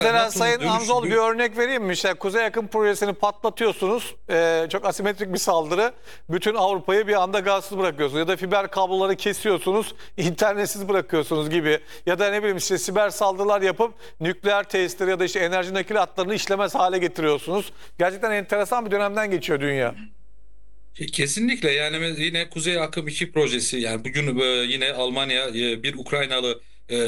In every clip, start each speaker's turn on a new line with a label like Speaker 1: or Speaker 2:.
Speaker 1: Mesela
Speaker 2: NATO'nun
Speaker 1: Sayın Hamzoğlu bir
Speaker 2: dönüşümü
Speaker 1: örnek vereyim mi? İşte Kuzey Yakın projesini patlatıyorsunuz. Çok asimetrik bir saldırı. Bütün Avrupa'yı bir anda gazsız bırakıyorsunuz. Ya da fiber kabloları kesiyorsunuz, internetsiz bırakıyorsunuz gibi. Ya da ne bileyim işte siber saldırılar yapıp nükleer tesisleri ya da işte enerji nakil hatlarını işlemez hale getiriyorsunuz. Gerçekten enteresan bir dönemden geçiyor dünya.
Speaker 2: kesinlikle yani yine Kuzey Akım 2 projesi yani bugün yine Almanya bir Ukraynalı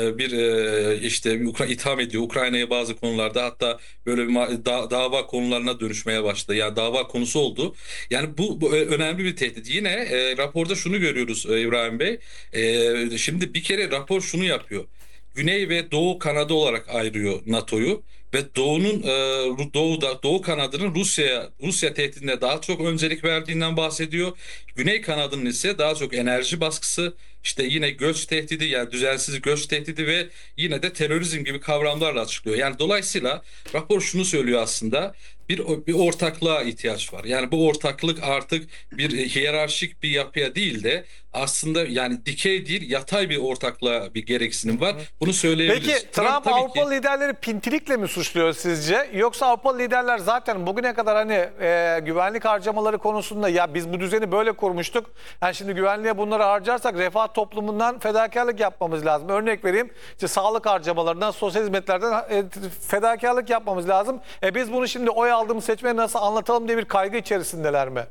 Speaker 2: işte bir itham ediyor Ukrayna'ya bazı konularda hatta böyle bir dava konularına dönüşmeye başladı. Yani dava konusu oldu. Yani bu önemli bir tehdit. Yine raporda şunu görüyoruz İbrahim Bey. Şimdi bir kere rapor şunu yapıyor. Güney ve Doğu kanadı olarak ayırıyor NATO'yu ve Doğu kanadının Rusya tehdidine daha çok öncelik verdiğinden bahsediyor. Güney kanadının ise daha çok enerji baskısı, işte yine göç tehdidi yani düzensiz göç tehdidi ve yine de terörizm gibi kavramlarla açıklıyor. Yani dolayısıyla rapor şunu söylüyor aslında bir ortaklığa ihtiyaç var. Yani bu ortaklık artık bir hiyerarşik bir yapıya değil de aslında yani dikey değil yatay bir ortaklığa bir gereksinim var. Bunu söyleyebiliriz.
Speaker 1: Peki
Speaker 2: Trump
Speaker 1: Trump
Speaker 2: tabii ki
Speaker 1: Avrupa liderleri pintilikle mi suçluyor sizce? Yoksa Avrupa liderler zaten bugüne kadar hani güvenlik harcamaları konusunda ya biz bu düzeni böyle kurmuştuk. Yani şimdi güvenliğe bunları harcarsak refah toplumundan fedakarlık yapmamız lazım. Örnek vereyim işte sağlık harcamalarından, sosyal hizmetlerden fedakarlık yapmamız lazım. Biz bunu şimdi oy aldığımız seçmene nasıl anlatalım diye bir kaygı içerisindeler mi?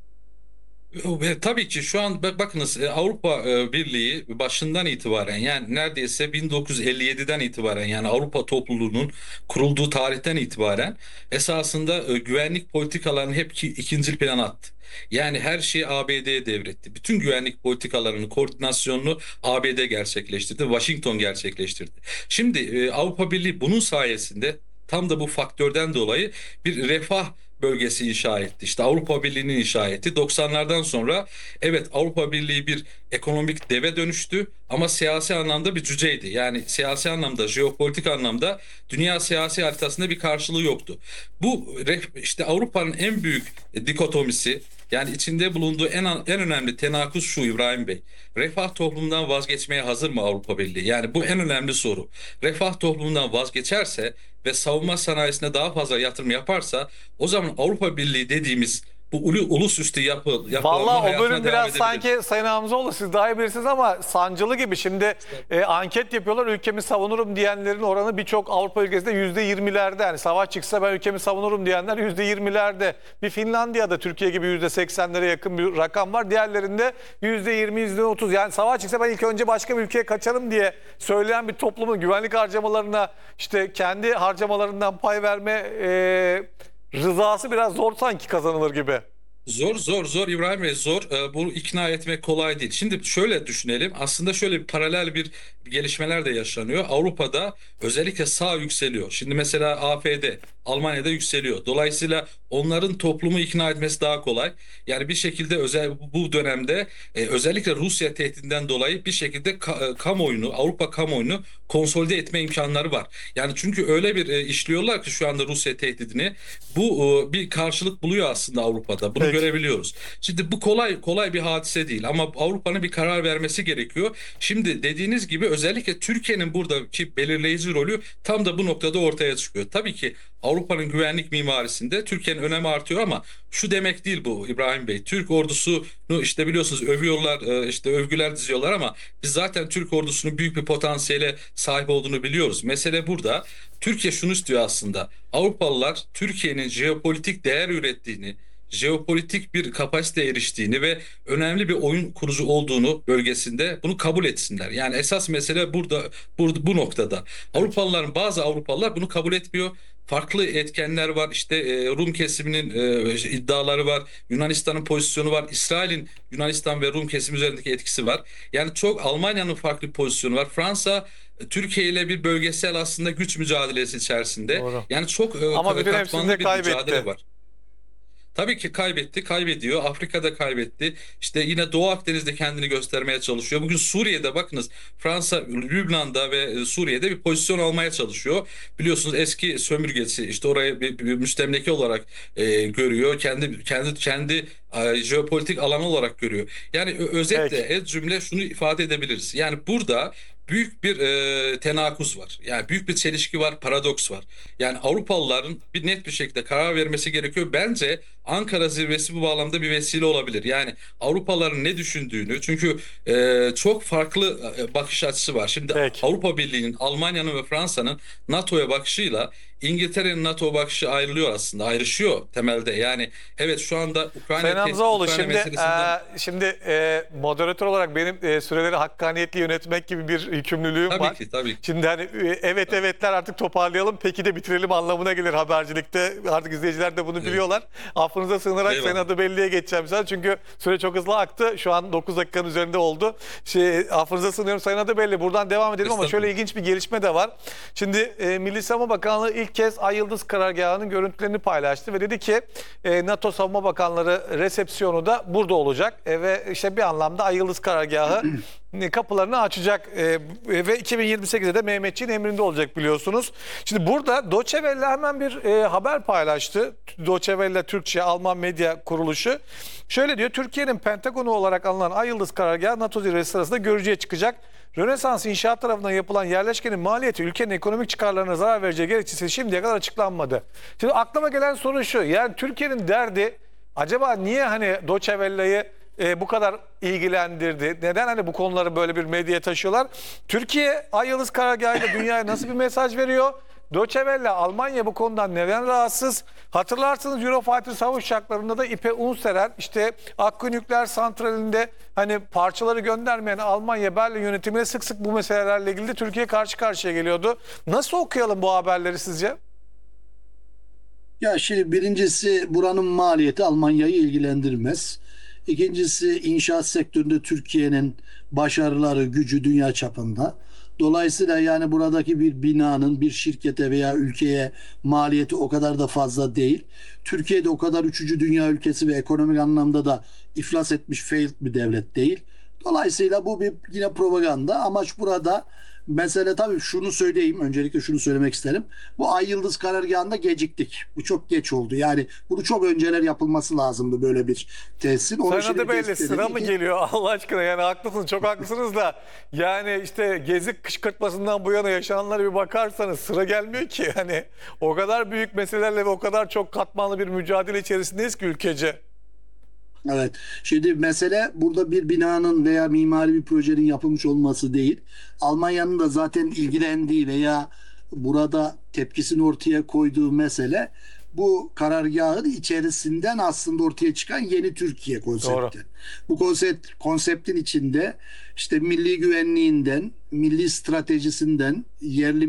Speaker 2: Tabii ki şu an bakınız Avrupa Birliği başından itibaren yani neredeyse 1957'den itibaren yani Avrupa topluluğunun kurulduğu tarihten itibaren esasında güvenlik politikalarını hep ikinci plana attı. Yani her şeyi ABD'ye devretti. Bütün güvenlik politikalarının koordinasyonunu ABD gerçekleştirdi, Washington gerçekleştirdi. Şimdi Avrupa Birliği bunun sayesinde tam da bu faktörden dolayı bir refah bölgesi inşa etti. İşte Avrupa Birliği'nin inşa etti. 90'lardan sonra evet Avrupa Birliği bir ekonomik deve dönüştü ama siyasi anlamda bir cüceydi. Yani siyasi anlamda, jeopolitik anlamda dünya siyasi haritasında bir karşılığı yoktu. İşte Avrupa'nın en büyük dikotomisi yani içinde bulunduğu en önemli tenakuz şu İbrahim Bey. Refah toplumundan vazgeçmeye hazır mı Avrupa Birliği? Yani bu en önemli soru. Refah toplumundan vazgeçerse ve savunma sanayisine daha fazla yatırım yaparsa o zaman Avrupa Birliği dediğimiz bu ulusüstü yapılanma
Speaker 1: Vallahi o
Speaker 2: hayatına
Speaker 1: bölüm
Speaker 2: devam
Speaker 1: biraz
Speaker 2: edebilir.
Speaker 1: sanki Sayın Hamzoğlu siz daha iyi bilirsiniz ama sancılı gibi. Şimdi anket yapıyorlar ülkemi savunurum diyenlerin oranı birçok Avrupa ülkesinde %20'lerde. Yani savaş çıksa ben ülkemi savunurum diyenler %20'lerde. Bir Finlandiya'da Türkiye gibi %80'lere yakın bir rakam var. Diğerlerinde %20, %30. Yani savaş çıksa ben ilk önce başka bir ülkeye kaçarım diye söyleyen bir toplumun güvenlik harcamalarına işte kendi harcamalarından pay verme rızası biraz zor sanki kazanılır gibi.
Speaker 2: Zor İbrahim Bey zor. Bunu ikna etmek kolay değil. Şimdi şöyle düşünelim. Aslında şöyle bir paralel bir gelişmeler de yaşanıyor. Avrupa'da özellikle sağ yükseliyor. Şimdi mesela AfD Almanya'da yükseliyor. Dolayısıyla onların toplumu ikna etmesi daha kolay. Yani bir şekilde bu dönemde özellikle Rusya tehdidinden dolayı bir şekilde kamuoyunu, Avrupa kamuoyunu konsolide etme imkanları var. Yani çünkü öyle bir işliyorlar ki şu anda Rusya tehdidini bu bir karşılık buluyor aslında Avrupa'da. Bunu
Speaker 1: Peki.
Speaker 2: görebiliyoruz. Şimdi bu kolay bir hadise değil ama Avrupa'nın bir karar vermesi gerekiyor. Şimdi dediğiniz gibi özellikle Türkiye'nin buradaki belirleyici rolü tam da bu noktada ortaya çıkıyor. Tabii ki Avrupa'nın güvenlik mimarisinde Türkiye'nin önemi artıyor ama şu demek değil bu İbrahim Bey. Türk ordusunu işte biliyorsunuz övüyorlar, işte övgüler diziyorlar ama biz zaten Türk ordusunun büyük bir potansiyele sahip olduğunu biliyoruz. Mesele burada. Türkiye şunu istiyor aslında. Avrupalılar Türkiye'nin jeopolitik değer ürettiğini, jeopolitik bir kapasite eriştiğini ve önemli bir oyun kurucu olduğunu bölgesinde bunu kabul etsinler. Yani esas mesele burada bu noktada.
Speaker 1: Peki.
Speaker 2: Bazı Avrupalılar bunu kabul etmiyor. Farklı etkenler var. İşte Rum kesiminin iddiaları var. Yunanistan'ın pozisyonu var. İsrail'in Yunanistan ve Rum kesimi üzerindeki etkisi var. Yani çok Almanya'nın farklı bir pozisyonu var. Fransa Türkiye ile bir bölgesel aslında güç mücadelesi içerisinde.
Speaker 1: Doğru.
Speaker 2: Yani çok
Speaker 1: Ama bütün hepsini de
Speaker 2: katmanlı bir mücadele
Speaker 1: kaybetti.
Speaker 2: var. Tabii ki kaybetti, kaybediyor. Afrika'da kaybetti. İşte yine Doğu Akdeniz'de kendini göstermeye çalışıyor. Bugün Suriye'de bakınız Fransa, Lübnan'da ve Suriye'de bir pozisyon almaya çalışıyor. Biliyorsunuz eski sömürgesi işte orayı bir müstemleke olarak görüyor. Kendi jeopolitik alanı olarak görüyor. Yani özetle
Speaker 1: Peki.
Speaker 2: ez cümle şunu ifade edebiliriz. Yani burada büyük bir tenakuz var. Yani büyük bir çelişki var, paradoks var. Yani Avrupalıların bir net bir şekilde karar vermesi gerekiyor. Bence Ankara zirvesi bu bağlamda bir vesile olabilir. Yani Avrupalıların ne düşündüğünü, çünkü çok farklı bakış açısı var. Şimdi
Speaker 1: Peki.
Speaker 2: Avrupa Birliği'nin, Almanya'nın ve Fransa'nın NATO'ya bakışıyla İngiltere'nin NATO bakışı ayrılıyor aslında, ayrışıyor temelde. Yani evet, şu anda
Speaker 1: Sayın Hamzaoğlu,
Speaker 2: Ukrayna meselesinden
Speaker 1: moderatör olarak benim süreleri hakkaniyetli yönetmek gibi bir yükümlülüğüm
Speaker 2: tabii
Speaker 1: var.
Speaker 2: ki, tabii ki.
Speaker 1: Şimdi hani evet evetler artık toparlayalım, peki de bitirelim anlamına gelir habercilikte. Artık izleyiciler de bunu biliyorlar. Affınıza sığınarak
Speaker 2: Eyvallah.
Speaker 1: Sayın Adıbelli'ye geçeceğim zaten. Çünkü süre çok hızlı aktı. Şu an 9 dakikanın üzerinde oldu. Affınıza sığınıyorum Sayın Adıbelli. Buradan devam edelim ama şöyle ilginç bir gelişme de var. Şimdi Milli Savunma Bakanlığı ilk kez Ay Yıldız karargahının görüntülerini paylaştı ve dedi ki NATO Savunma Bakanları resepsiyonu da burada olacak ve işte bir anlamda Ay Yıldız karargahı kapılarını açacak ve 2028'de de Mehmetçiğin emrinde olacak biliyorsunuz. Şimdi burada Deutsche Welle hemen bir haber paylaştı. Deutsche Welle Türkçe Alman medya kuruluşu. Şöyle diyor: Türkiye'nin Pentagonu olarak alınan Ay Yıldız karargahı NATO zirvesi sırasında görücüye çıkacak. Rönesans İnşaat tarafından yapılan yerleşkenin maliyeti ülkenin ekonomik çıkarlarına zarar vereceği gerekçesi şimdiye kadar açıklanmadı. Şimdi aklıma gelen soru şu: yani Türkiye'nin derdi acaba niye hani Deutsche Welle'yi bu kadar ilgilendirdi? Neden hani bu konuları böyle bir medyaya taşıyorlar? Türkiye Ay Yıldız karargahıyla dünyaya nasıl bir mesaj veriyor? Deutsche Welle, Almanya bu konudan neden rahatsız? Hatırlarsınız Eurofighter savaş uçaklarında da ipe un seren, işte Akku Nükleer Santrali'nde hani parçaları göndermeyen Almanya Berlin yönetimine sık sık bu meselelerle ilgili de Türkiye karşı karşıya geliyordu. Nasıl okuyalım bu haberleri sizce?
Speaker 3: Ya şimdi birincisi, buranın maliyeti Almanya'yı ilgilendirmez. İkincisi, inşaat sektöründe Türkiye'nin başarıları, gücü dünya çapında. Dolayısıyla yani buradaki bir binanın bir şirkete veya ülkeye maliyeti o kadar da fazla değil. Türkiye'de o kadar üçüncü dünya ülkesi ve ekonomik anlamda da iflas etmiş, failed bir devlet değil. Dolayısıyla bu bir yine propaganda. Amaç burada, mesele tabii şunu söyleyeyim. Öncelikle şunu söylemek isterim. Bu Ay Yıldız karargahında geciktik. Bu çok geç oldu. Yani bunu çok önceler yapılması lazımdı, böyle bir tesisin. Onu
Speaker 1: Sayın
Speaker 3: şimdi
Speaker 1: Adıbeyli,
Speaker 3: tespit
Speaker 1: sıra
Speaker 3: edelim
Speaker 1: mı
Speaker 3: ki-
Speaker 1: geliyor Allah aşkına? Yani haklısınız, çok haklısınız da yani işte Gezi kışkırtmasından bu yana yaşananlara bir bakarsanız sıra gelmiyor ki. Hani o kadar büyük meselelerle ve o kadar çok katmanlı bir mücadele içerisindeyiz ki ülkece.
Speaker 3: Evet. Şimdi mesele burada bir binanın veya mimari bir projenin yapılmış olması değil. Almanya'nın da zaten ilgilendiği veya burada tepkisini ortaya koyduğu mesele bu karargahın içerisinden aslında ortaya çıkan yeni Türkiye konsepti.
Speaker 1: Doğru.
Speaker 3: Bu konseptin içinde işte milli güvenliğinden, milli stratejisinden, yerli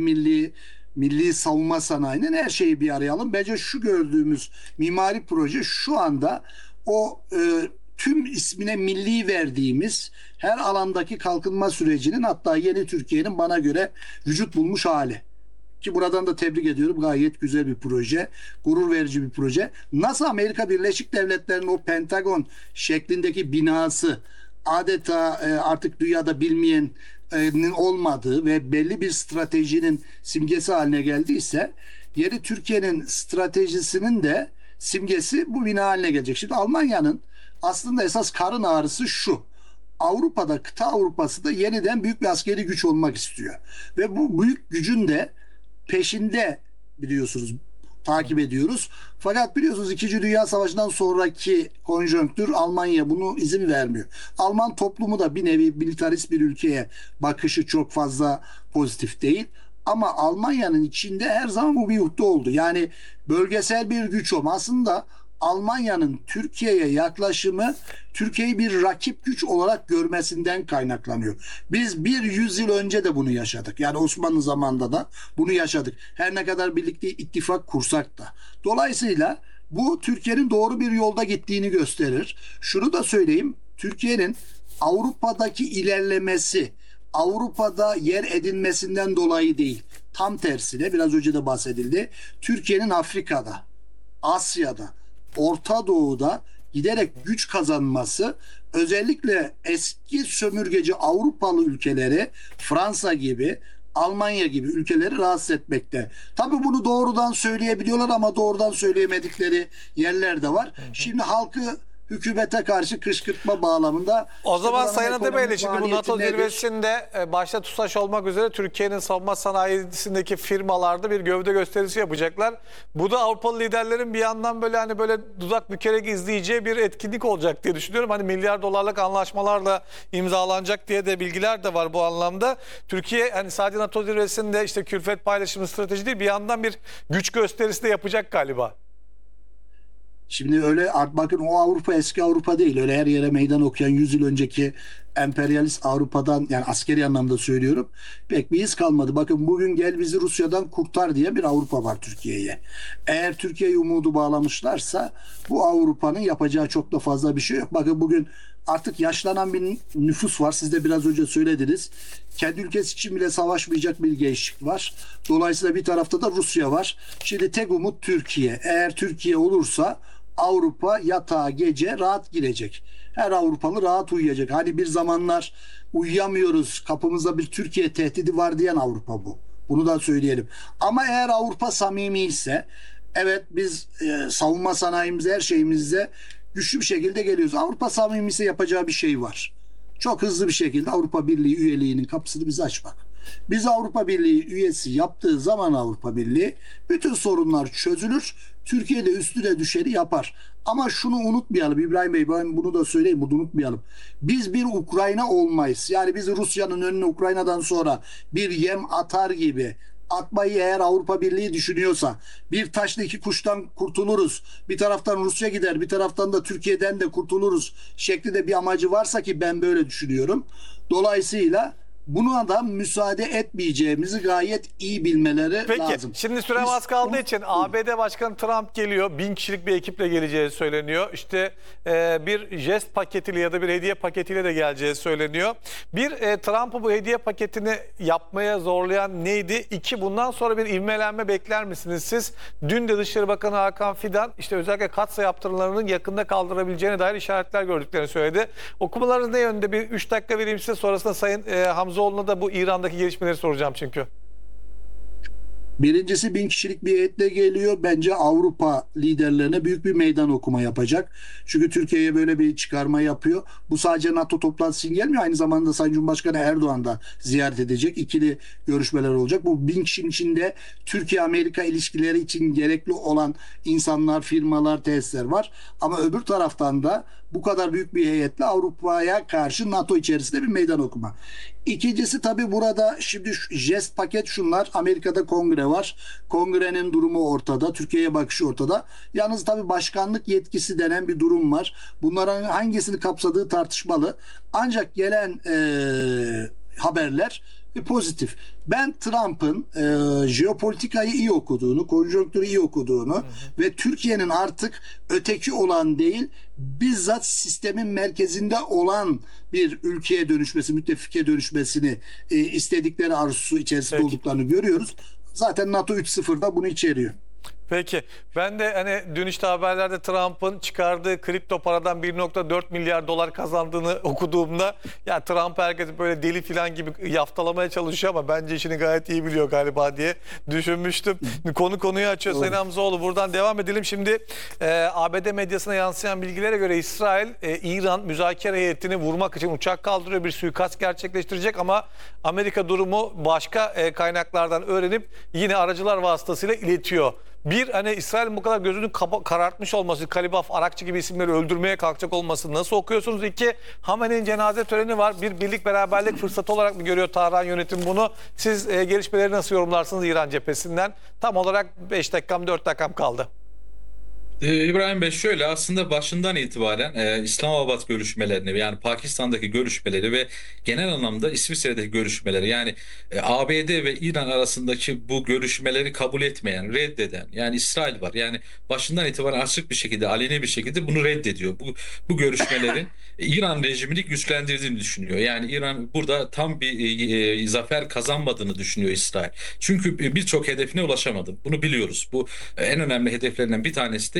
Speaker 3: milli savunma sanayinin her şeyi bir arayalım. Bence şu gördüğümüz mimari proje şu anda o tüm ismine milli verdiğimiz her alandaki kalkınma sürecinin, hatta yeni Türkiye'nin bana göre vücut bulmuş hali. Ki buradan da tebrik ediyorum. Gayet güzel bir proje. Gurur verici bir proje. Nasıl Amerika Birleşik Devletleri'nin o Pentagon şeklindeki binası adeta artık dünyada bilmeyenin olmadığı ve belli bir stratejinin simgesi haline geldiyse, yeni Türkiye'nin stratejisinin de simgesi bu bina haline gelecek. Şimdi Almanya'nın aslında esas karın ağrısı şu: Avrupa'da, kıta Avrupa'sı da yeniden büyük bir askeri güç olmak istiyor. Ve bu büyük gücün de peşinde, biliyorsunuz, takip ediyoruz. Fakat biliyorsunuz 2. Dünya Savaşı'ndan sonraki konjonktür Almanya bunu izin vermiyor. Alman toplumu da bir nevi militarist bir ülkeye bakışı çok fazla pozitif değil. Ama Almanya'nın içinde her zaman bu bir yuhtu oldu. Yani bölgesel bir güç olma. Aslında Almanya'nın Türkiye'ye yaklaşımı Türkiye'yi bir rakip güç olarak görmesinden kaynaklanıyor. Biz bir yüzyıl önce de bunu yaşadık. Yani Osmanlı zamanında da bunu yaşadık. Her ne kadar birlikte ittifak kursak da. Dolayısıyla bu Türkiye'nin doğru bir yolda gittiğini gösterir. Şunu da söyleyeyim: Türkiye'nin Avrupa'daki ilerlemesi, Avrupa'da yer edinmesinden dolayı değil. Tam tersine, biraz önce de bahsedildi, Türkiye'nin Afrika'da, Asya'da, Orta Doğu'da giderek güç kazanması özellikle eski sömürgeci Avrupalı ülkeleri, Fransa gibi, Almanya gibi ülkeleri rahatsız etmekte. Tabii bunu doğrudan söyleyebiliyorlar ama doğrudan söyleyemedikleri yerler de var. Şimdi halkı hükümete karşı kışkırtma bağlamında.
Speaker 1: O zaman
Speaker 3: buranın
Speaker 1: Sayın Atabeyli,
Speaker 3: ekonomik
Speaker 1: şimdi bu
Speaker 3: maliyeti
Speaker 1: NATO
Speaker 3: nedir?
Speaker 1: zirvesinde başta TUSAŞ olmak üzere Türkiye'nin savunma sanayisindeki firmalarda bir gövde gösterisi yapacaklar. Bu da Avrupalı liderlerin bir yandan böyle hani böyle dudak bükerek izleyeceği bir etkinlik olacak diye düşünüyorum. Hani milyar dolarlık anlaşmalarla imzalanacak diye de bilgiler de var bu anlamda. Türkiye hani sadece NATO zirvesinde işte külfet paylaşımı strateji değil, bir yandan bir güç gösterisi de yapacak galiba.
Speaker 3: Şimdi öyle bakın, o Avrupa eski Avrupa değil. Öyle her yere meydan okuyan 100 yıl önceki emperyalist Avrupa'dan, yani askeri anlamda söylüyorum, pek bir iz kalmadı. Bakın bugün gel bizi Rusya'dan kurtar diye bir Avrupa var Türkiye'ye. Eğer Türkiye'ye umudu bağlamışlarsa bu Avrupa'nın yapacağı çok da fazla bir şey yok. Bakın bugün artık yaşlanan bir nüfus var. Siz de biraz önce söylediniz. Kendi ülkesi için bile savaşmayacak bir gençlik var. Dolayısıyla bir tarafta da Rusya var. Şimdi tek umut Türkiye. Eğer Türkiye olursa Avrupa yatağa gece rahat girecek. Her Avrupalı rahat uyuyacak. Hani bir zamanlar uyuyamıyoruz, kapımızda bir Türkiye tehdidi var diyen Avrupa bu. Bunu da söyleyelim. Ama eğer Avrupa samimi ise, evet biz savunma sanayimize, her şeyimizde güçlü bir şekilde geliyoruz. Avrupa samimi ise yapacağı bir şey var. Çok hızlı bir şekilde Avrupa Birliği üyeliğinin kapısını bize açmak. Biz Avrupa Birliği üyesi yaptığı zaman Avrupa Birliği bütün sorunlar çözülür. Türkiye de üstüne düşeni yapar. Ama şunu unutmayalım İbrahim Bey, ben bunu da söyleyeyim, bunu unutmayalım. Biz bir Ukrayna olmayız. Yani biz Rusya'nın önüne Ukrayna'dan sonra bir yem atar gibi atmayı eğer Avrupa Birliği düşünüyorsa, bir taşla iki kuştan kurtuluruz, bir taraftan Rusya gider, bir taraftan da Türkiye'den de kurtuluruz şeklinde bir amacı varsa, ki ben böyle düşünüyorum. Dolayısıyla buna da müsaade etmeyeceğimizi gayet iyi bilmeleri
Speaker 1: Peki,
Speaker 3: lazım.
Speaker 1: şimdi sürem az kaldığı için ABD Başkanı Trump geliyor. 1000 kişilik bir ekiple geleceği söyleniyor. İşte bir jest paketiyle ya da bir hediye paketiyle de geleceği söyleniyor. Bir, Trump'ı bu hediye paketini yapmaya zorlayan neydi? İki, bundan sonra bir ivmelenme bekler misiniz siz? Dün de Dışişleri Bakanı Hakan Fidan işte özellikle katsa yaptırımlarının yakında kaldırabileceğine dair işaretler gördüklerini söyledi. Okumalarınız ne yönde? Bir 3 dakika vereyim size, sonrasında Sayın Hamzoğlu'na da bu İran'daki gelişmeleri soracağım çünkü.
Speaker 3: Birincisi 1000 kişilik bir heyetle geliyor. Bence Avrupa liderlerine büyük bir meydan okuma yapacak. Çünkü Türkiye'ye böyle bir çıkarma yapıyor. Bu sadece NATO toplantısı için gelmiyor. Aynı zamanda Sayın Cumhurbaşkanı Erdoğan da ziyaret edecek. İkili görüşmeler olacak. Bu 1000 kişinin içinde Türkiye-Amerika ilişkileri için gerekli olan insanlar, firmalar, tesisler var. Ama öbür taraftan da bu kadar büyük bir heyetle Avrupa'ya karşı NATO içerisinde bir meydan okuma. İkincisi, tabii burada şimdi jest paket şunlar. Amerika'da kongre var. Kongrenin durumu ortada. Türkiye'ye bakışı ortada. Yalnız tabii başkanlık yetkisi denen bir durum var. Bunların hangisini kapsadığı tartışmalı. Ancak gelen haberler pozitif. Ben Trump'ın jeopolitikayı iyi okuduğunu, konjonktürü iyi okuduğunu ve Türkiye'nin artık öteki olan değil, bizzat sistemin merkezinde olan bir ülkeye dönüşmesi, müttefike dönüşmesini istedikleri arzusu içerisinde olduklarını görüyoruz. Zaten NATO 3.0'da bunu içeriyor.
Speaker 1: Peki, ben de hani dün işte haberlerde Trump'ın çıkardığı kripto paradan 1,4 milyar dolar kazandığını okuduğumda, ya Trump herkes böyle deli falan gibi yaftalamaya çalışıyor ama bence işini gayet iyi biliyor galiba diye düşünmüştüm. Konuyu açıyor Sayın Hamzoğlu. Buradan devam edelim. Şimdi ABD medyasına yansıyan bilgilere göre İsrail, İran müzakere heyetini vurmak için uçak kaldırıyor, bir suikast gerçekleştirecek ama Amerika durumu başka kaynaklardan öğrenip yine aracılar vasıtasıyla iletiyor. Bir, hani İsrail'in bu kadar gözünü karartmış olması, Kalibaf, Arakçı gibi isimleri öldürmeye kalkacak olması nasıl okuyorsunuz? İki, Hamene'nin cenaze töreni var. Bir birlik beraberlik fırsatı olarak mı görüyor Tahran yönetim bunu? Siz gelişmeleri nasıl yorumlarsınız İran cephesinden? Tam olarak 5 dakikam 4 dakikam kaldı.
Speaker 2: İbrahim Bey, şöyle aslında başından itibaren İslamabad görüşmelerini, yani Pakistan'daki görüşmeleri ve genel anlamda İsviçre'deki görüşmeleri, yani ABD ve İran arasındaki bu görüşmeleri kabul etmeyen, reddeden yani İsrail var. Yani başından itibaren açık bir şekilde, aleni bir şekilde bunu reddediyor. Bu görüşmelerin İran rejimini güçlendirdiğini düşünüyor. Yani İran burada tam bir zafer kazanmadığını düşünüyor İsrail. Çünkü birçok hedefine ulaşamadı. Bunu biliyoruz. Bu en önemli hedeflerinden bir tanesi de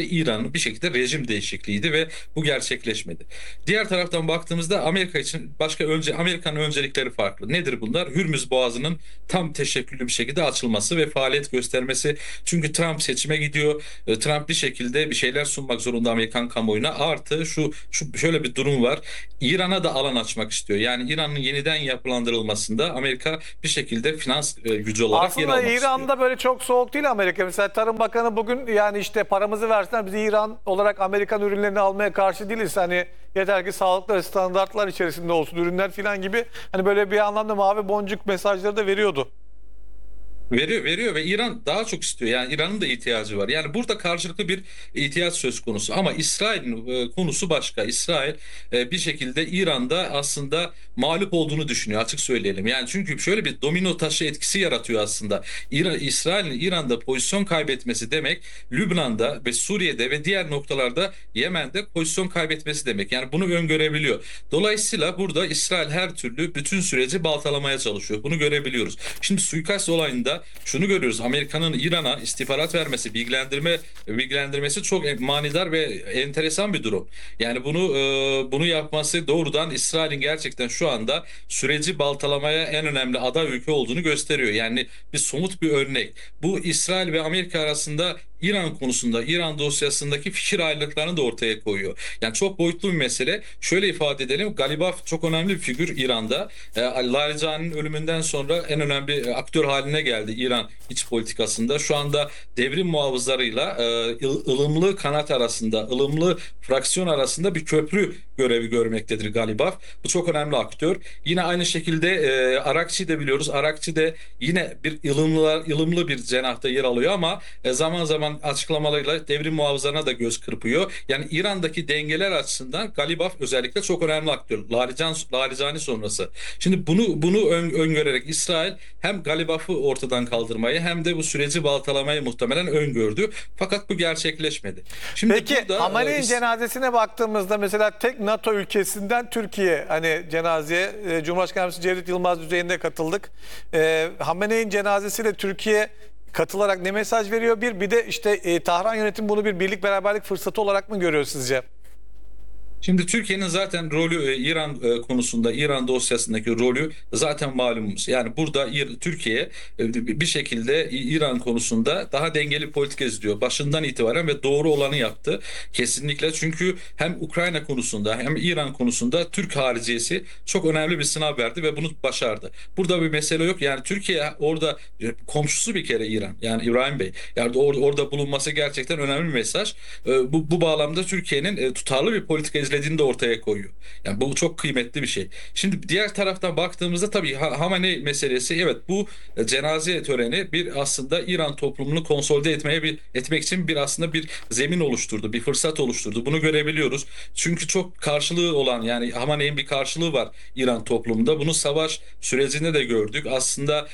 Speaker 2: İran'ın bir şekilde rejim değişikliğiydi ve bu gerçekleşmedi. Diğer taraftan baktığımızda Amerika için Amerika'nın öncelikleri farklı. Nedir bunlar? Hürmüz Boğazı'nın tam teşekküllü bir şekilde açılması ve faaliyet göstermesi. Çünkü Trump seçime gidiyor. Trump bir şekilde bir şeyler sunmak zorunda Amerikan kamuoyuna. Artı şöyle bir durum var. İran'a da alan açmak istiyor. Yani İran'ın yeniden yapılandırılmasında Amerika bir şekilde finans gücü olarak yer
Speaker 1: Aslında
Speaker 2: almak istiyor.
Speaker 1: İran'da böyle çok soğuk değil Amerika. Mesela Tarım Bakanı bugün yani işte paramızı versinler biz İran olarak Amerikan ürünlerini almaya karşı değiliz. Hani yeter ki sağlıklı standartlar içerisinde olsun ürünler falan gibi. Hani böyle bir anlamda mavi boncuk mesajları da veriyordu.
Speaker 2: Veriyor ve İran daha çok istiyor. Yani İran'ın da ihtiyacı var. Yani burada karşılıklı bir ihtiyaç söz konusu. Ama İsrail'in konusu başka. İsrail bir şekilde İran'da aslında mağlup olduğunu düşünüyor. Açık söyleyelim. Yani çünkü şöyle bir domino taşı etkisi yaratıyor aslında. İsrail'in İran'da pozisyon kaybetmesi demek Lübnan'da ve Suriye'de ve diğer noktalarda Yemen'de pozisyon kaybetmesi demek. Yani bunu öngörebiliyor. Dolayısıyla burada İsrail her türlü bütün süreci baltalamaya çalışıyor. Bunu görebiliyoruz. Şimdi suikast olayında şunu görüyoruz. Amerika'nın İran'a istihbarat vermesi, bilgilendirmesi çok manidar ve enteresan bir durum. Yani bunu yapması doğrudan İsrail'in gerçekten şu anda süreci baltalamaya en önemli aday ülke olduğunu gösteriyor. Yani bir somut bir örnek. Bu İsrail ve Amerika arasında İran konusunda, İran dosyasındaki fikir ayrılıklarını da ortaya koyuyor. Yani çok boyutlu bir mesele. Şöyle ifade edelim. Galibaf çok önemli bir figür İran'da. Larijani'nin ölümünden sonra en önemli aktör haline geldi İran iç politikasında. Şu anda devrim muhafızlarıyla ılımlı kanat arasında, ılımlı fraksiyon arasında bir köprü görevi görmektedir Galibaf. Bu çok önemli aktör. Yine aynı şekilde Arakçı'yı da biliyoruz. Arakçı da yine bir ılımlı bir cenahta yer alıyor ama zaman zaman açıklamalarıyla devrim muhafızlarına da göz kırpıyor. Yani İran'daki dengeler açısından Galibaf özellikle çok önemli aktör. Larijani sonrası. Şimdi bunu öngörerek İsrail hem Galibaf'ı ortadan kaldırmayı hem de bu süreci baltalamayı muhtemelen öngördü. Fakat bu gerçekleşmedi. Şimdi
Speaker 1: Peki
Speaker 2: burada
Speaker 1: Hamaney'in cenazesine baktığımızda mesela tek NATO ülkesinden Türkiye hani cenazeye Cumhurbaşkanı Yardımcısı Cevdet Yılmaz düzeyinde katıldık. Hamaney'in cenazesiyle Türkiye katılarak ne mesaj veriyor? Bir de işte Tahran yönetimi bunu bir birlik beraberlik fırsatı olarak mı görüyor sizce?
Speaker 2: Şimdi Türkiye'nin zaten rolü İran konusunda, İran dosyasındaki rolü zaten malumumuz. Yani burada Türkiye bir şekilde İran konusunda daha dengeli politika izliyor. Başından itibaren ve doğru olanı yaptı. Kesinlikle çünkü hem Ukrayna konusunda hem İran konusunda Türk hariciyesi çok önemli bir sınav verdi ve bunu başardı. Burada bir mesele yok. Yani Türkiye orada komşusu bir kere İran. Yani İbrahim Bey. Yani orada bulunması gerçekten önemli bir mesaj. Bu bağlamda Türkiye'nin tutarlı bir politika izlediğini de ortaya koyuyor. Yani bu çok kıymetli bir şey. Şimdi diğer taraftan baktığımızda tabii Hamaney meselesi evet bu cenaze töreni bir aslında İran toplumunu konsolide etmek için aslında bir zemin oluşturdu, bir fırsat oluşturdu. Bunu görebiliyoruz. Çünkü çok karşılığı olan yani Hamaney'in bir karşılığı var İran toplumunda. Bunu savaş sürecinde de gördük. Aslında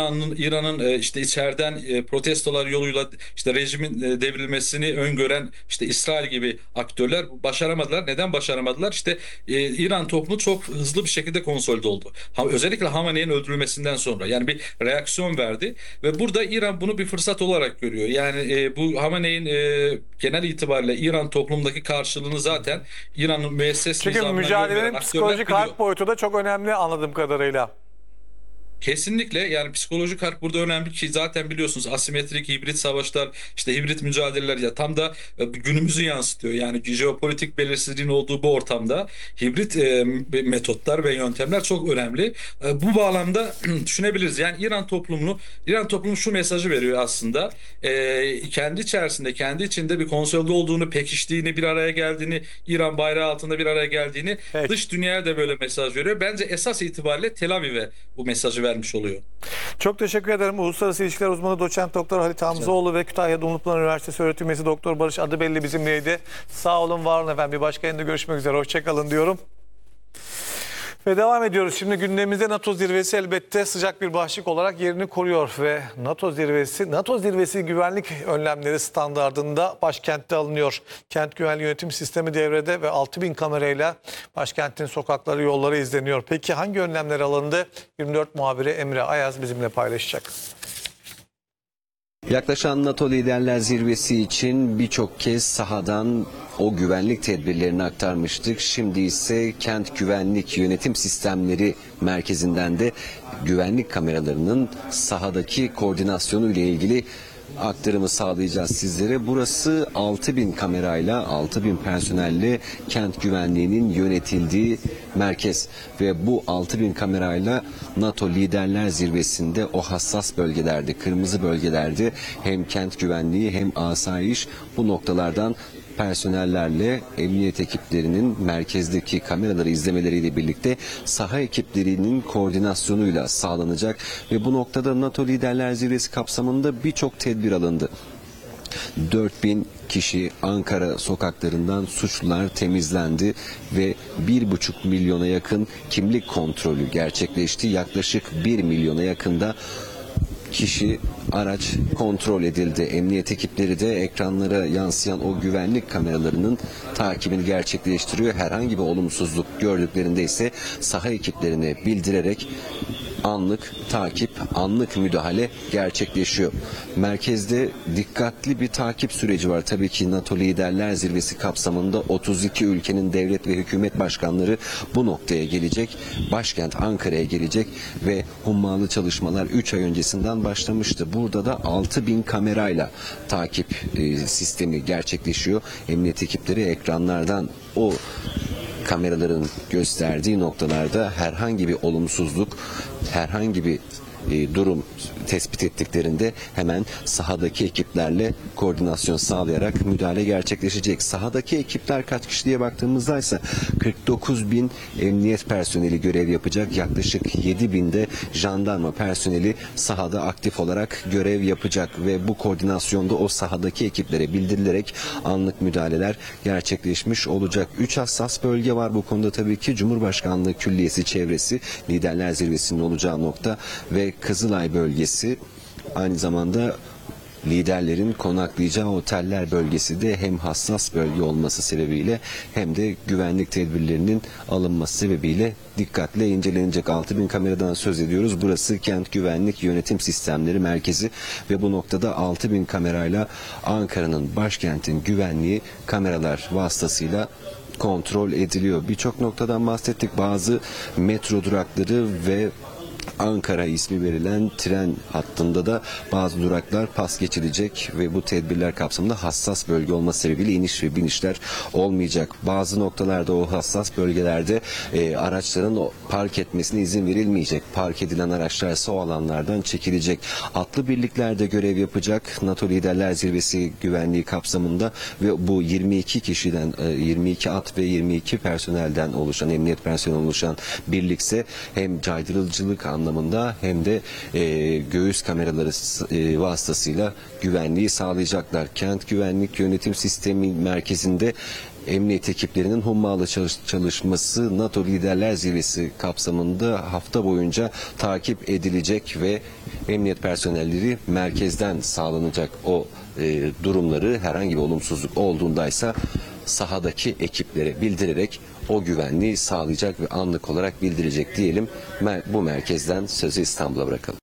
Speaker 2: İran'ın işte içeriden protestolar yoluyla işte rejimin devrilmesini öngören işte İsrail gibi aktörler başaramadılar. Neden başaramadılar? İşte İran toplumu çok hızlı bir şekilde konsolide oldu. Özellikle Hamaney'in öldürülmesinden sonra yani bir reaksiyon verdi ve burada İran bunu bir fırsat olarak görüyor. Yani bu Hamaney'in genel itibariyle İran toplumundaki karşılığını zaten İran'ın müesses
Speaker 1: Çünkü
Speaker 2: nizamına yön veren
Speaker 1: mücadelenin
Speaker 2: aktörler
Speaker 1: psikolojik
Speaker 2: biliyor.
Speaker 1: harp boyutu da çok önemli anladığım kadarıyla.
Speaker 2: Kesinlikle yani psikolojik harp burada önemli ki zaten biliyorsunuz asimetrik hibrit savaşlar işte hibrit mücadeleler ya tam da günümüzü yansıtıyor. Yani jeopolitik belirsizliğin olduğu bu ortamda hibrit metotlar ve yöntemler çok önemli. Bu bağlamda düşünebiliriz. Yani İran toplumu şu mesajı veriyor aslında. Kendi içerisinde kendi içinde bir konsolide olduğunu, pekiştiğini, bir araya geldiğini, İran bayrağı altında bir araya geldiğini
Speaker 1: Peki.
Speaker 2: dış dünyaya da böyle mesaj veriyor. Bence esas itibariyle Tel Aviv'e bu mesajı vermiş oluyor.
Speaker 1: Çok teşekkür ederim. Uluslararası İlişkiler Uzmanı Doçent Doktor Halit Hamzoğlu ve Kütahya Dumlupınar Üniversitesi öğretim üyesi Doktor Barış Adıbelli bizimleydi. Sağ olun, var olun efendim. Bir başka yayında görüşmek üzere. Hoşçakalın diyorum. Ve devam ediyoruz. Şimdi gündemimizde NATO zirvesi elbette sıcak bir başlık olarak yerini koruyor ve NATO zirvesi güvenlik önlemleri standardında başkentte alınıyor. Kent güvenliği yönetim sistemi devrede ve 6000 kamerayla başkentin sokakları, yolları izleniyor. Peki hangi önlemler alındı? 24 muhabiri Emre Ayaz bizimle paylaşacak.
Speaker 4: Yaklaşan NATO Liderler Zirvesi için birçok kez sahadan o güvenlik tedbirlerini aktarmıştık. Şimdi ise Kent Güvenlik Yönetim Sistemleri Merkezi'nden de güvenlik kameralarının sahadaki koordinasyonu ile ilgili aktarımı sağlayacağız sizlere. Burası 6.000 kamerayla, 6.000 personelle kent güvenliğinin yönetildiği merkez ve bu 6.000 kamerayla NATO Liderler Zirvesi'nde o hassas bölgelerde, kırmızı bölgelerde hem kent güvenliği hem asayiş bu noktalardan personellerle emniyet ekiplerinin merkezdeki kameraları izlemeleriyle birlikte saha ekiplerinin koordinasyonuyla sağlanacak ve bu noktada NATO Liderler Zirvesi kapsamında birçok tedbir alındı. 4.000 kişi Ankara sokaklarından suçlular temizlendi ve 1,5 milyona yakın kimlik kontrolü gerçekleşti. Yaklaşık 1 milyona yakında kişi, araç kontrol edildi. Emniyet ekipleri de ekranlara yansıyan o güvenlik kameralarının takibini gerçekleştiriyor. Herhangi bir olumsuzluk gördüklerinde ise saha ekiplerine bildirerek anlık takip, anlık müdahale gerçekleşiyor. Merkezde dikkatli bir takip süreci var. Tabii ki NATO Liderler Zirvesi kapsamında 32 ülkenin devlet ve hükümet başkanları bu noktaya gelecek. Başkent Ankara'ya gelecek ve hummalı çalışmalar 3 ay öncesinden başlamıştı. Burada da 6.000 kamerayla takip sistemi gerçekleşiyor. Emniyet ekipleri ekranlardan o kameraların gösterdiği noktalarda herhangi bir olumsuzluk, herhangi bir durum tespit ettiklerinde hemen sahadaki ekiplerle koordinasyon sağlayarak müdahale gerçekleşecek. Sahadaki ekipler kaç kişi diye baktığımızda ise 49.000 emniyet personeli görev yapacak. Yaklaşık 7.000 de jandarma personeli sahada aktif olarak görev yapacak ve bu koordinasyonda o sahadaki ekiplere bildirilerek anlık müdahaleler gerçekleşmiş olacak. 3 hassas bölge var bu konuda tabii ki. Cumhurbaşkanlığı Külliyesi çevresi, Liderler Zirvesi'nin olacağı nokta ve Kızılay bölgesi, aynı zamanda liderlerin konaklayacağı oteller bölgesi de hem hassas bölge olması sebebiyle hem de güvenlik tedbirlerinin alınması sebebiyle dikkatle incelenecek. 6.000 kameradan söz ediyoruz. Burası Kent Güvenlik Yönetim Sistemleri Merkezi ve bu noktada 6.000 kamerayla Ankara'nın, başkentin güvenliği kameralar vasıtasıyla kontrol ediliyor. Birçok noktadan bahsettik. Bazı metro durakları ve Ankara ismi verilen tren hattında da bazı duraklar pas geçilecek ve bu tedbirler kapsamında hassas bölge olması sebebiyle iniş ve binişler olmayacak. Bazı noktalarda o hassas bölgelerde araçların park etmesine izin verilmeyecek. Park edilen araçlar ise o alanlardan çekilecek. Atlı birlikler de görev yapacak. NATO Liderler Zirvesi güvenliği kapsamında ve bu 22 kişiden 22 at ve 22 personelden oluşan, emniyet personeli oluşan birlikse hem caydırıcılık anlamında hem de göğüs kameraları vasıtasıyla güvenliği sağlayacaklar. Kent Güvenlik Yönetim Sistemi Merkezi'nde emniyet ekiplerinin hummalı çalışması NATO Liderler Zirvesi kapsamında hafta boyunca takip edilecek ve emniyet personelleri merkezden sağlanacak o durumları, herhangi bir olumsuzluk olduğundaysa sahadaki ekiplere bildirerek o güvenliği sağlayacak ve anlık olarak bildirecek diyelim. Bu merkezden sözü İstanbul'a bırakalım.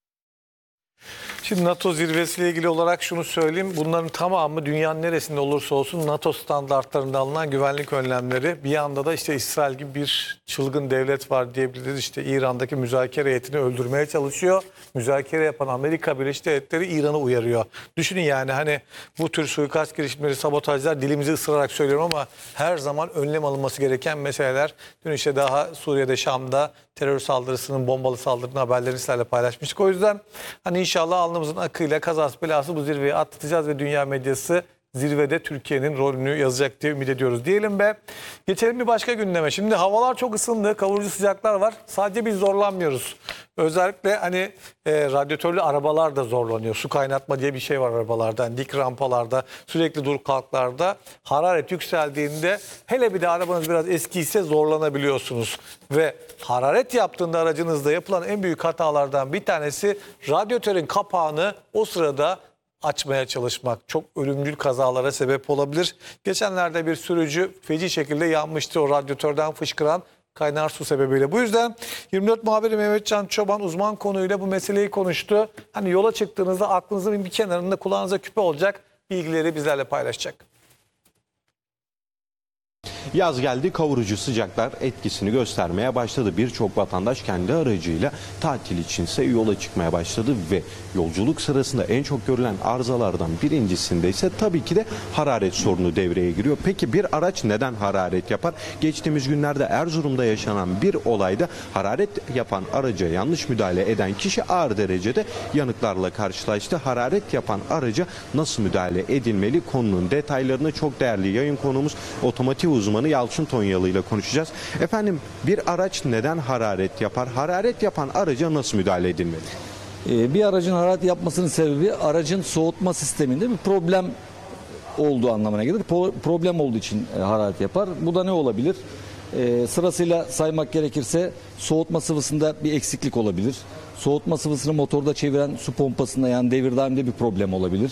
Speaker 1: Şimdi NATO zirvesiyle ilgili olarak şunu söyleyeyim. Bunların tamamı dünyanın neresinde olursa olsun NATO standartlarında alınan güvenlik önlemleri. Bir yanda da işte İsrail gibi bir çılgın devlet var diyebiliriz. İşte İran'daki müzakere heyetini öldürmeye çalışıyor. Müzakere yapan Amerika Birleşik Devletleri İran'ı uyarıyor. Düşünün yani hani bu tür suikast girişimleri, sabotajlar dilimizi ısırarak söylüyorum ama her zaman önlem alınması gereken meseleler. Dün işte daha Suriye'de, Şam'da terör saldırısının, bombalı saldırının haberlerini sizlerle paylaşmıştık. O yüzden hani inşallah alnımızın akıyla kazası belası bu zirveyi atlatacağız ve dünya medyası zirvede Türkiye'nin rolünü yazacak diye ümit ediyoruz diyelim ve geçelim bir başka gündeme. Şimdi havalar çok ısındı, kavurucu sıcaklar var. Sadece biz zorlanmıyoruz. Özellikle hani radyatörlü arabalar da zorlanıyor. Su kaynatma diye bir şey var arabalarda. Yani dik rampalarda, sürekli dur kalklarda hararet yükseldiğinde hele bir de arabanız biraz eskiyse zorlanabiliyorsunuz. Ve hararet yaptığında aracınızda yapılan en büyük hatalardan bir tanesi radyatörün kapağını o sırada açmaya çalışmak. Çok ölümcül kazalara sebep olabilir. Geçenlerde bir sürücü feci şekilde yanmıştı. O radyatörden fışkıran Kaynar su sebebiyle. Bu yüzden 24 muhabiri Mehmetcan Çoban uzman konuyla bu meseleyi konuştu. Hani yola çıktığınızda aklınızın bir kenarında kulağınıza küpe olacak bilgileri bizlerle paylaşacak.
Speaker 5: Yaz geldi, kavurucu sıcaklar etkisini göstermeye başladı. Birçok vatandaş kendi aracıyla tatil içinse yola çıkmaya başladı ve yolculuk sırasında en çok görülen arızalardan birincisinde ise tabii ki de hararet sorunu devreye giriyor. Peki bir araç neden hararet yapar? Geçtiğimiz günlerde Erzurum'da yaşanan bir olayda hararet yapan araca yanlış müdahale eden kişi ağır derecede yanıklarla karşılaştı. Hararet yapan araca nasıl müdahale edilmeli? Konunun detaylarını çok değerli yayın konuğumuz otomotiv uzmanı Yalçın Tonyalı ile konuşacağız. Efendim, bir araç neden hararet yapar? Hararet yapan araca nasıl müdahale edilmeli?
Speaker 6: Bir aracın hararet yapmasının sebebi aracın soğutma sisteminde bir problem olduğu anlamına gelir. Problem olduğu için hararet yapar. Bu da ne olabilir? Sırasıyla saymak gerekirse soğutma sıvısında bir eksiklik olabilir. Soğutma sıvısını motorda çeviren su pompasında, yani devir daimde bir problem olabilir.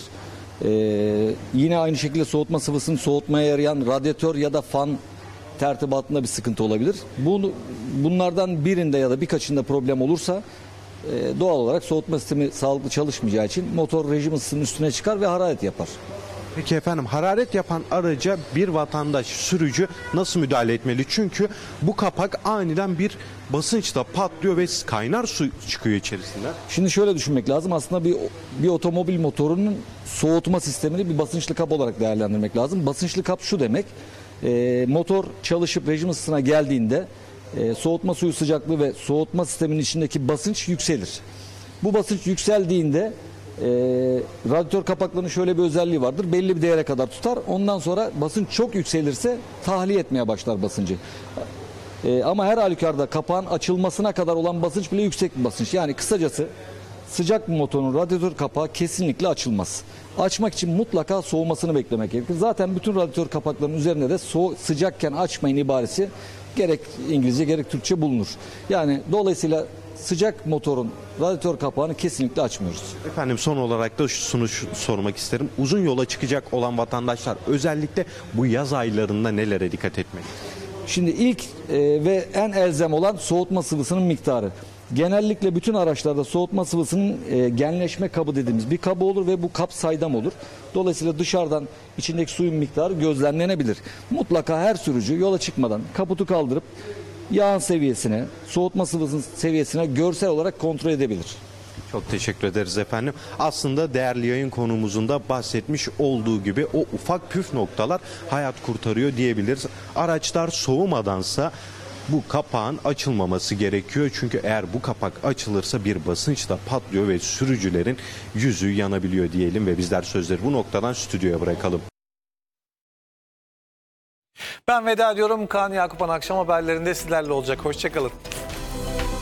Speaker 6: Yine aynı şekilde soğutma sıvısını soğutmaya yarayan radyatör ya da fan tertibatında bir sıkıntı olabilir. Bunlardan birinde ya da birkaçında problem olursa doğal olarak soğutma sistemi sağlıklı çalışmayacağı için motor rejim ısısının üstüne çıkar ve hararet yapar.
Speaker 5: Peki efendim, hararet yapan araca bir vatandaş, sürücü nasıl müdahale etmeli? Çünkü bu kapak aniden bir basınçla patlıyor ve kaynar su çıkıyor içerisinden.
Speaker 6: Şimdi şöyle düşünmek lazım. Aslında bir otomobil motorunun soğutma sistemini bir basınçlı kap olarak değerlendirmek lazım. Basınçlı kap şu demek: motor çalışıp rejim ısısına geldiğinde soğutma suyu sıcaklığı ve soğutma sisteminin içindeki basınç yükselir. Bu basınç yükseldiğinde radyatör kapaklarının şöyle bir özelliği vardır: belli bir değere kadar tutar. Ondan sonra basınç çok yükselirse tahliye etmeye başlar basıncı. Ama her halükarda kapağın açılmasına kadar olan basınç bile yüksek bir basınç. Yani kısacası sıcak bir motorun radyatör kapağı kesinlikle açılmaz. Açmak için mutlaka soğumasını beklemek gerekir. Zaten bütün radyatör kapaklarının üzerinde de sıcakken açmayın ibaresi gerek İngilizce gerek Türkçe bulunur. Yani dolayısıyla sıcak motorun radyatör kapağını kesinlikle açmıyoruz.
Speaker 5: Efendim, son olarak da şunu sormak isterim. Uzun yola çıkacak olan vatandaşlar özellikle bu yaz aylarında nelere dikkat etmeli?
Speaker 6: Şimdi ilk ve en elzem olan soğutma sıvısının miktarı. Genellikle bütün araçlarda soğutma sıvısının genleşme kabı dediğimiz bir kabı olur ve bu kap saydam olur. Dolayısıyla dışarıdan içindeki suyun miktarı gözlemlenebilir. Mutlaka her sürücü yola çıkmadan kaputu kaldırıp yağın seviyesine, soğutma sıvısının seviyesine görsel olarak kontrol edebilir.
Speaker 5: Çok teşekkür ederiz efendim. Aslında değerli yayın konuğumuzun da bahsetmiş olduğu gibi o ufak püf noktalar hayat kurtarıyor diyebiliriz. Araçlar soğumadansa bu kapağın açılmaması gerekiyor. Çünkü eğer bu kapak açılırsa bir basınçla patlıyor ve sürücülerin yüzü yanabiliyor diyelim ve bizler sözleri bu noktadan stüdyoya bırakalım.
Speaker 1: Ben veda ediyorum. Kaan Yakupan akşam haberlerinde sizlerle olacak. Hoşçakalın.